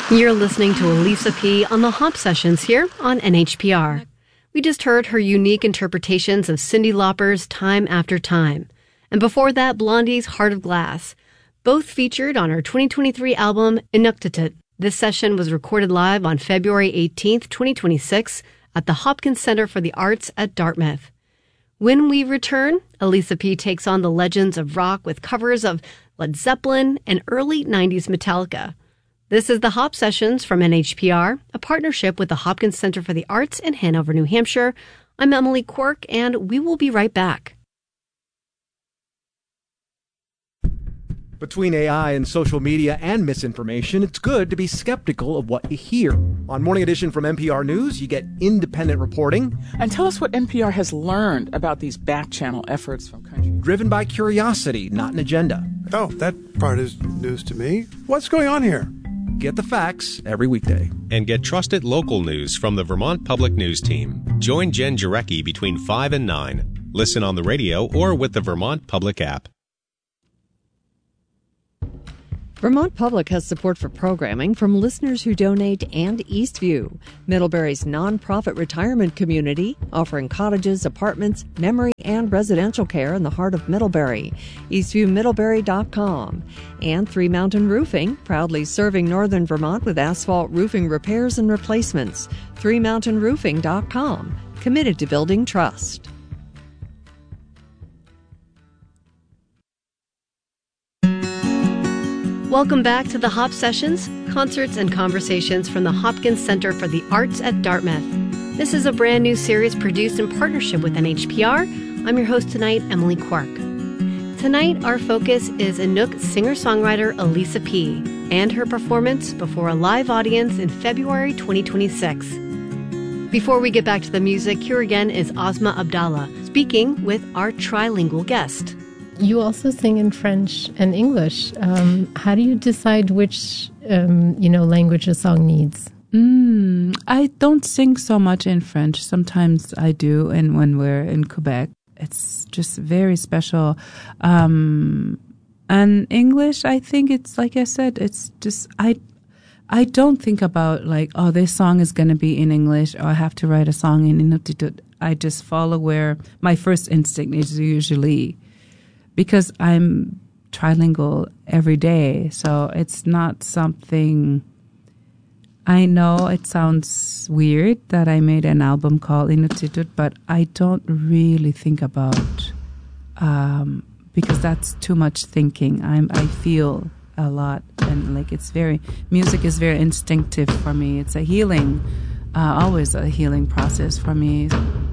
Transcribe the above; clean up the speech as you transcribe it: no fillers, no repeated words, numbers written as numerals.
You're listening to Elisa P. on the Hop Sessions here on NHPR. We just heard her unique interpretations of Cyndi Lauper's Time After Time. And before that, Blondie's Heart of Glass, both featured on her 2023 album, Inuktitut. This session was recorded live on February 18th, 2026 at the Hopkins Center for the Arts at Dartmouth. When we return, Elisa P. takes on the legends of rock with covers of Led Zeppelin and early 90s Metallica. This is the Hop Sessions from NHPR, a partnership with the Hopkins Center for the Arts in Hanover, New Hampshire. I'm Emily Quirk, and we will be right back. Between AI and social media and misinformation, it's good to be skeptical of what you hear. On Morning Edition from NPR News, you get independent reporting. And tell us what NPR has learned about these back-channel efforts from countries. Driven by curiosity, not an agenda. Oh, that part is news to me. What's going on here? Get the facts every weekday. And get trusted local news from the Vermont Public News Team. Join Jen Jarecki between 5 and 9. Listen on the radio or with the Vermont Public app. Vermont Public has support for programming from listeners who donate and Eastview, Middlebury's nonprofit retirement community, offering cottages, apartments, memory, and residential care in the heart of Middlebury. EastviewMiddlebury.com. And Three Mountain Roofing, proudly serving northern Vermont with asphalt roofing repairs and replacements. ThreeMountainRoofing.com. Committed to building trust. Welcome back to the Hop Sessions, concerts and conversations from the Hopkins Center for the Arts at Dartmouth. This is a brand new series produced in partnership with NHPR. I'm your host tonight, Emily Quirk. Tonight, our focus is Inuk singer-songwriter Elisa P. and her performance before a live audience in February 2026. Before we get back to the music, here again is Asma Abdallah, speaking with our trilingual guest. You also sing in French and English. How do you decide which, language a song needs? I don't sing so much in French. Sometimes I do, and when we're in Quebec, it's just very special. And English, I think it's, like I said, it's just, I don't think about like, oh, this song is going to be in English, or I have to write a song in Inuktitut. I just follow where my first instinct is usually, because I'm trilingual every day, so it's not something. I know it sounds weird that I made an album called Inuktitut, but I don't really think about, because that's too much thinking. I feel a lot, and like music is very instinctive for me. It's a healing, always a healing process for me.